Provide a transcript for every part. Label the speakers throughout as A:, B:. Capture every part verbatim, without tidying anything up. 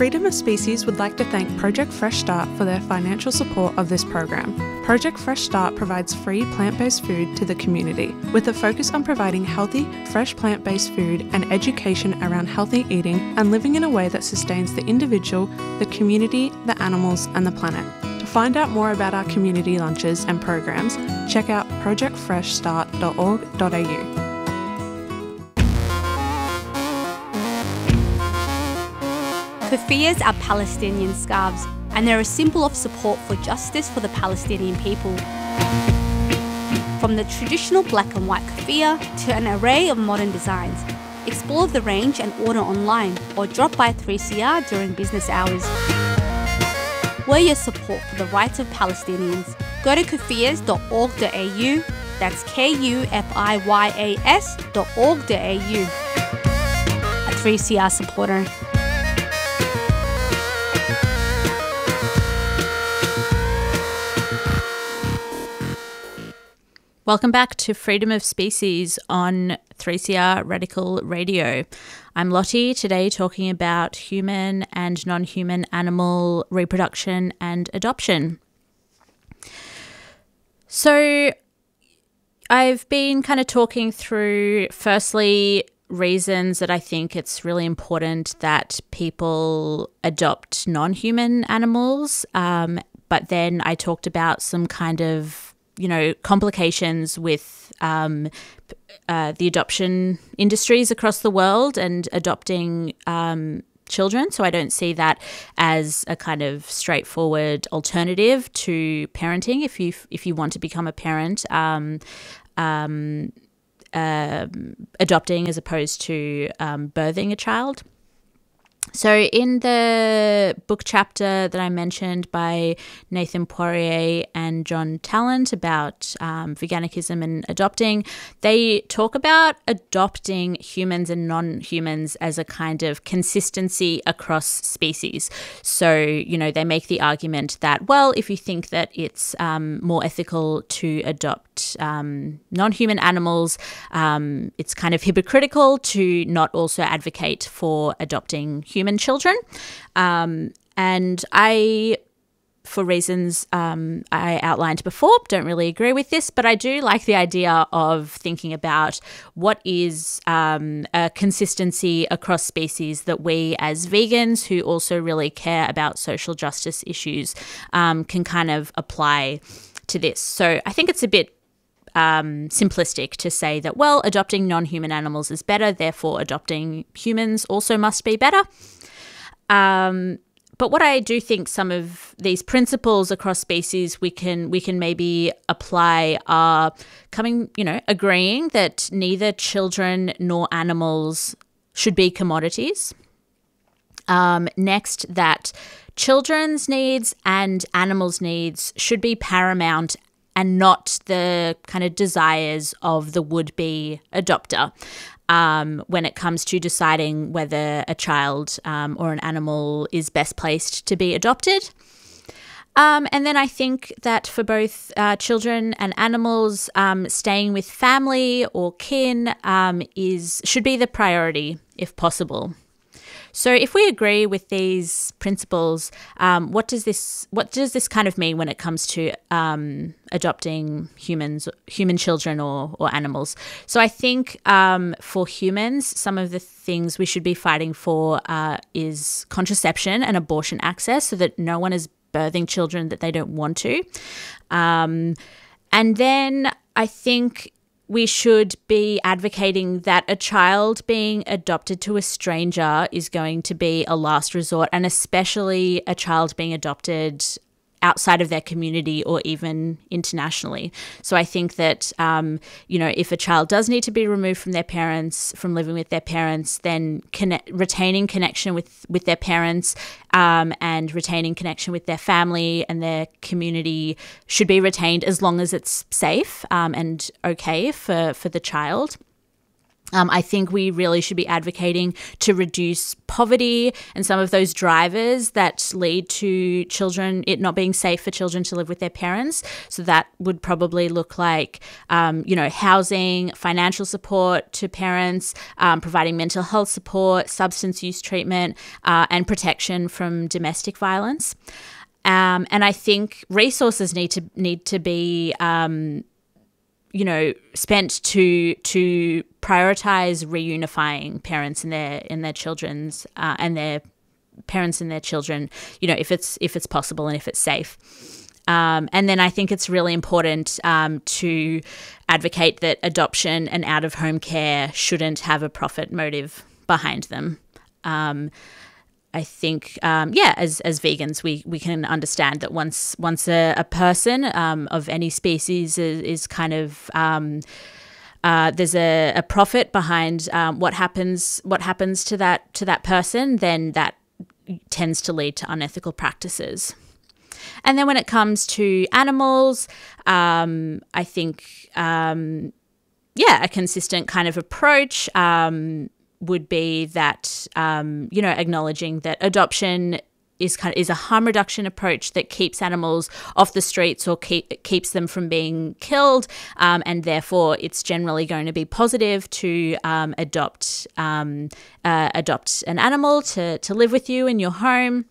A: Freedom of Species would like to thank Project Fresh Start for their financial support of this program. Project Fresh Start provides free plant-based food to the community, with a focus on providing healthy, fresh plant-based food and education around healthy eating and living in a way that sustains the individual, the community, the animals, and the planet. To find out more about our community lunches and programs, check out project fresh start dot org dot a u.
B: Kufiyas are Palestinian scarves, and they're a symbol of support for justice for the Palestinian people. From the traditional black and white kufiya to an array of modern designs, explore the range and order online or drop by three C R during business hours. We're your support for the rights of Palestinians. Go to kufiyas dot org dot a u, that's K U F I Y A S dot org dot a u. A three C R supporter.
C: Welcome back to Freedom of Species on three C R Radical Radio. I'm Lottie, today talking about human and non-human animal reproduction and adoption. So I've been kind of talking through, firstly, reasons that I think it's really important that people adopt non-human animals, um, but then I talked about some kind of you know, complications with um, uh, the adoption industries across the world and adopting um, children. So I don't see that as a kind of straightforward alternative to parenting if you if you want to become a parent, um, um, uh, adopting as opposed to um, birthing a child. So in the book chapter that I mentioned by Nathan Poirier and John Tallant about um, veganicism and adopting, they talk about adopting humans and non-humans as a kind of consistency across species. So, you know, they make the argument that, well, if you think that it's um, more ethical to adopt um, non-human animals, um, it's kind of hypocritical to not also advocate for adopting human children. Um, and I, for reasons um, I outlined before, don't really agree with this, but I do like the idea of thinking about what is um, a consistency across species that we as vegans who also really care about social justice issues um, can kind of apply to this. So I think it's a bit Um, simplistic to say that, well, adopting non-human animals is better, therefore adopting humans also must be better. Um, but what I do think some of these principles across species we can we can maybe apply are coming, you know, agreeing that neither children nor animals should be commodities. Um, next, that children's needs and animals' needs should be paramount and not the kind of desires of the would-be adopter um, when it comes to deciding whether a child um, or an animal is best placed to be adopted. Um, and then I think that for both uh, children and animals, um, staying with family or kin um, is should be the priority if possible. So if we agree with these principles, um, what does this what does this kind of mean when it comes to um, adopting humans, human children or, or animals? So I think um, for humans, some of the things we should be fighting for uh, is contraception and abortion access so that no one is birthing children that they don't want to. Um, and then I think we should be advocating that a child being adopted to a stranger is going to be a last resort, and especially a child being adopted outside of their community or even internationally. So I think that, um, you know, if a child does need to be removed from their parents, from living with their parents, then connect, retaining connection with, with their parents um, and retaining connection with their family and their community should be retained as long as it's safe um, and okay for, for the child. Um, I think we really should be advocating to reduce poverty and some of those drivers that lead to children, it not being safe for children to live with their parents. So that would probably look like, um, you know, housing, financial support to parents, um, providing mental health support, substance use treatment, uh, and protection from domestic violence. Um, and I think resources need to need to be um, you know, spent to to prioritize reunifying parents and their and their children's uh, and their parents and their children, you know, if it's if it's possible and if it's safe. Um, and then I think it's really important um, to advocate that adoption and out of home care shouldn't have a profit motive behind them. Um, I think, um, yeah, as as vegans, we, we can understand that once once a, a person um, of any species is, is kind of um, uh, there's a, a profit behind um, what happens what happens to that to that person, then that tends to lead to unethical practices. And then when it comes to animals, um, I think, um, yeah, a consistent kind of approach. Um, would be that, um, you know, acknowledging that adoption is kind of is a harm reduction approach that keeps animals off the streets or keep, keeps them from being killed, um, and therefore it's generally going to be positive to um, adopt um, uh, adopt an animal to to live with you in your home.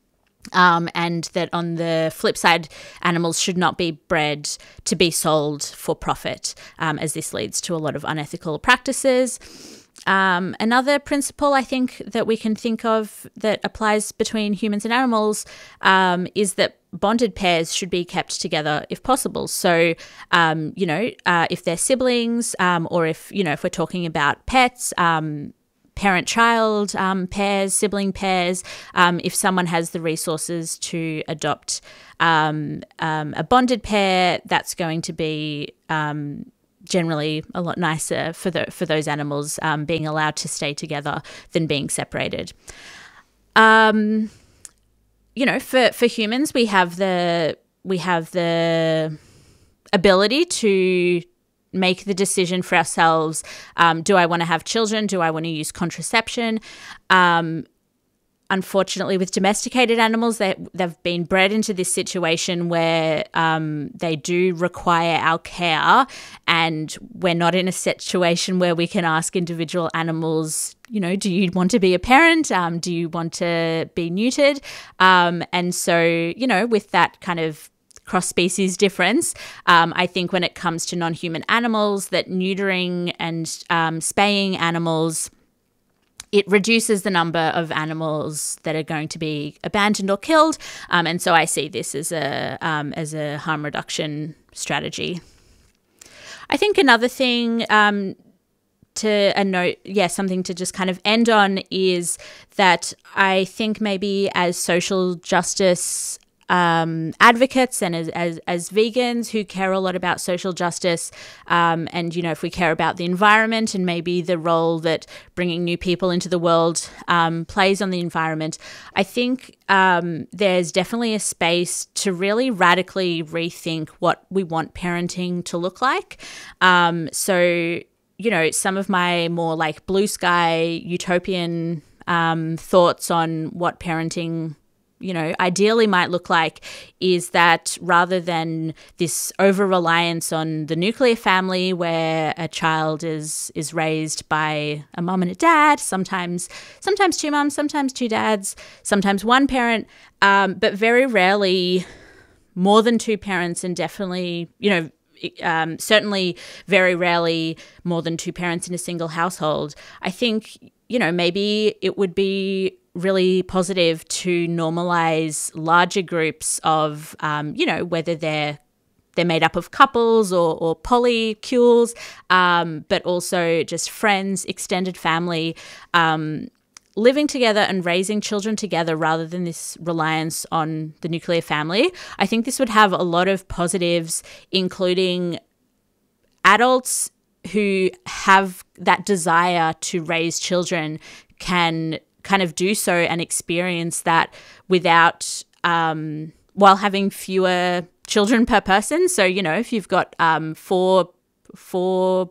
C: Um, and that on the flip side, animals should not be bred to be sold for profit, um, as this leads to a lot of unethical practices. Um, another principle I think that we can think of that applies between humans and animals um, is that bonded pairs should be kept together if possible. So, um, you know, uh, if they're siblings um, or if, you know, if we're talking about pets, um, parent-child um, pairs, sibling pairs, um, if someone has the resources to adopt um, um, a bonded pair, that's going to be um, generally a lot nicer for the for those animals um, being allowed to stay together than being separated. Um, you know, for, for humans, we have the we have the ability to make the decision for ourselves. Um, do I want to have children? Do I want to use contraception? Um, unfortunately, with domesticated animals, they, they've been bred into this situation where um, they do require our care, and we're not in a situation where we can ask individual animals, you know, do you want to be a parent? Um, do you want to be neutered? Um, and so, you know, with that kind of cross-species difference, um, I think when it comes to non-human animals, that neutering and um, spaying animals, it reduces the number of animals that are going to be abandoned or killed, um, and so I see this as a um, as a harm reduction strategy. I think another thing um, to a note, yeah, something to just kind of end on is that I think maybe as social justice Um, advocates and as, as as vegans who care a lot about social justice, um, and, you know, if we care about the environment and maybe the role that bringing new people into the world um, plays on the environment, I think um, there's definitely a space to really radically rethink what we want parenting to look like. Um, so, you know, some of my more like blue sky utopian um, thoughts on what parenting, you know, ideally might look like is that rather than this over-reliance on the nuclear family where a child is is raised by a mum and a dad, sometimes sometimes two mums, sometimes two dads, sometimes one parent, um, but very rarely more than two parents, and definitely, you know, um, certainly very rarely more than two parents in a single household. I think, you know, maybe it would be really positive to normalize larger groups of, um, you know, whether they're they're made up of couples or, or polycules, um, but also just friends, extended family, um, living together and raising children together rather than this reliance on the nuclear family. I think this would have a lot of positives, including adults who have that desire to raise children can kind of do so and experience that without, um, while having fewer children per person. So, you know, if you've got um, four, four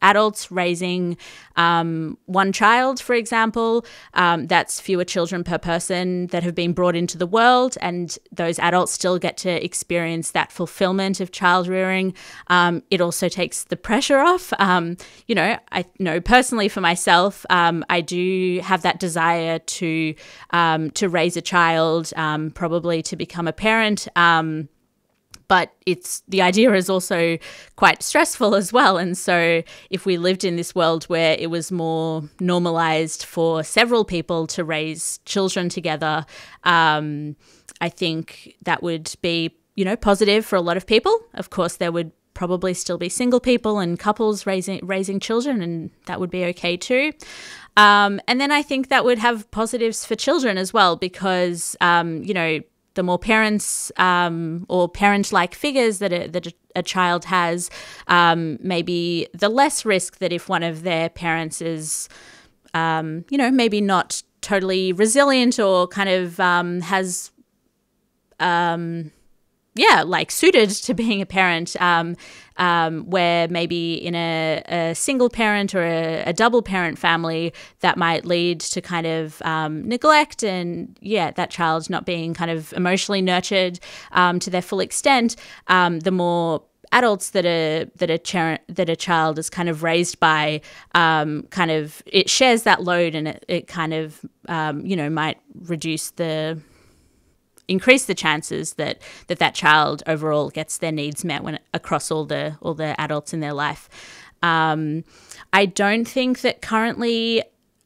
C: adults raising um, one child, for example, um, that's fewer children per person that have been brought into the world, and those adults still get to experience that fulfillment of child rearing. Um, it also takes the pressure off. Um, you know, I know personally for myself, um, I do have that desire to um, to raise a child, um, probably to become a parent. Um, But it's the idea is also quite stressful as well. And so if we lived in this world where it was more normalized for several people to raise children together, um, I think that would be, you know, positive for a lot of people. Of course, there would probably still be single people and couples raising raising children, and that would be okay too. Um, and then I think that would have positives for children as well, because, um, you know, the more parents um, or parent-like figures that a, that a child has, um, maybe the less risk that if one of their parents is, um, you know, maybe not totally resilient or kind of um, has, um, yeah, like suited to being a parent, um, um, where maybe in a, a single parent or a, a double parent family that might lead to kind of um, neglect and, yeah, that child not being kind of emotionally nurtured um, to their full extent. Um, the more adults that a that a char- that a child is kind of raised by, um, kind of it shares that load, and it, it kind of um, you know might reduce the increase the chances that, that that child overall gets their needs met when across all the all the adults in their life. Um, I don't think that currently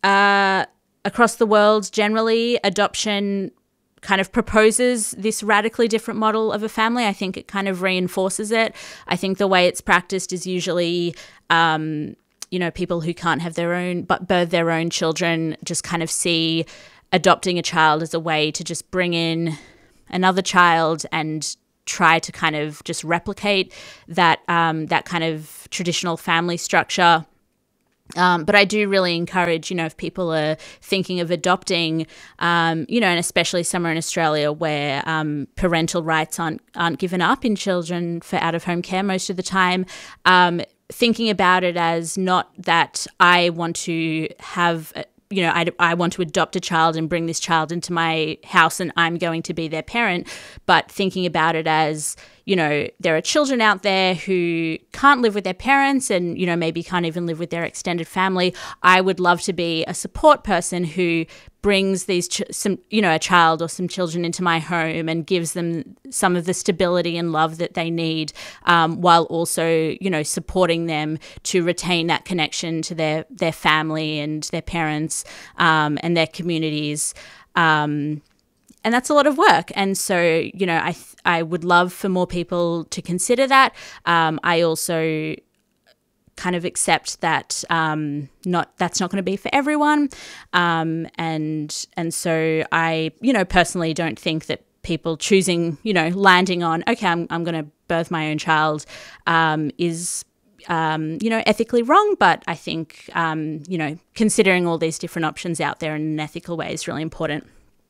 C: uh, across the world generally adoption kind of proposes this radically different model of a family. I think it kind of reinforces it. I think the way it's practiced is usually um, you know, people who can't have their own but birth their own children just kind of see adopting a child as a way to just bring in another child and try to kind of just replicate that um, that kind of traditional family structure. Um, but I do really encourage, you know, if people are thinking of adopting, um, you know, and especially somewhere in Australia where um, parental rights aren't aren't given up in children for out-of-home care most of the time, um, thinking about it as not that I want to have a, you know, I, I want to adopt a child and bring this child into my house and I'm going to be their parent, but thinking about it as, you know, there are children out there who can't live with their parents and, you know, maybe can't even live with their extended family. I would love to be a support person who brings these, ch- some, you know, a child or some children into my home and gives them some of the stability and love that they need, um, while also, you know, supporting them to retain that connection to their, their family and their parents, um, and their communities. Um, And that's a lot of work. And so, you know, I th- I would love for more people to consider that. Um, I also kind of accept that um, not that's not going to be for everyone. Um, and and so I, you know, personally don't think that people choosing, you know, landing on, okay, I'm, I'm going to birth my own child um, is Um, you know, ethically wrong, but I think, um, you know, considering all these different options out there in an ethical way is really important.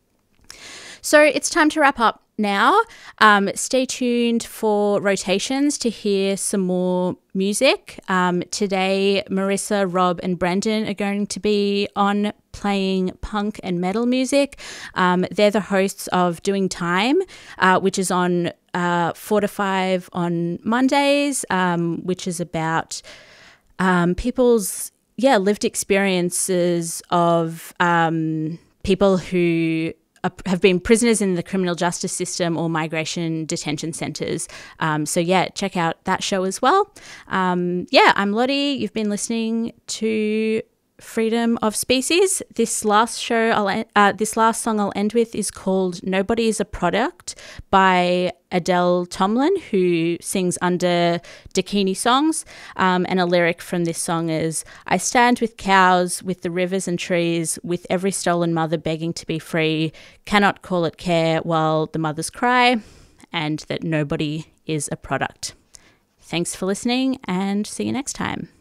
C: So it's time to wrap up now. Um, stay tuned for rotations to hear some more music. Um, today, Marissa, Rob and Brendan are going to be on playing punk and metal music. Um, they're the hosts of Doing Time, uh, which is on uh, four to five on Mondays, um, which is about um, people's, yeah, lived experiences of um, people who have been prisoners in the criminal justice system or migration detention centres. Um, so, yeah, check out that show as well. Um, yeah, I'm Lottie. You've been listening to Freedom of Species. This last show, I'll, uh, this last song I'll end with is called Nobody is a Product by Adele Tomlin, who sings under Dakini Songs. Um, and a lyric from this song is, I stand with cows, with the rivers and trees, with every stolen mother begging to be free, cannot call it care while the mothers cry, and that nobody is a product. Thanks for listening and see you next time.